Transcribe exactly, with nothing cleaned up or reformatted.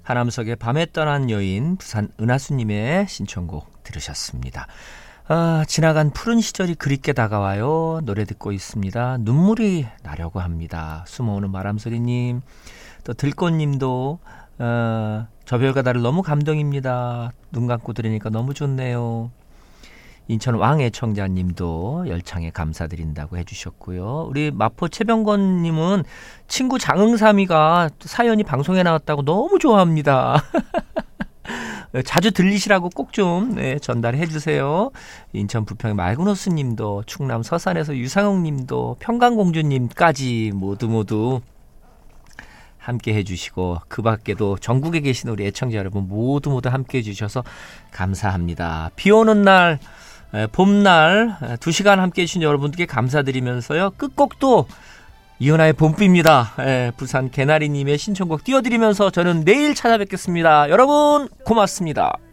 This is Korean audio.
하남석의 밤에 떠난 여인, 부산 은하수님의 신청곡 들으셨습니다. 아, 지나간 푸른 시절이 그립게 다가와요. 노래 듣고 있습니다. 눈물이 나려고 합니다. 숨어오는 바람소리님, 또 들꽃님도 어, 저 별과 다를 너무 감동입니다. 눈 감고 들으니까 너무 좋네요. 인천 왕애청자님도 열창에 감사드린다고 해주셨고요. 우리 마포 최병건님은 친구 장흥삼이가 사연이 방송에 나왔다고 너무 좋아합니다. 자주 들리시라고 꼭 좀 네, 전달해 주세요. 인천 부평의 말그노스님도, 충남 서산에서 유상욱님도, 평강공주님까지 모두 모두 함께 해주시고, 그 밖에도 전국에 계신 우리 애청자 여러분 모두 모두 함께 해주셔서 감사합니다. 비 오는 날, 봄날 두 시간 함께 해주신 여러분들께 감사드리면서요. 끝곡도 이은하의 봄비입니다. 예, 부산 개나리님의 신청곡 띄워드리면서 저는 내일 찾아뵙겠습니다. 여러분 고맙습니다.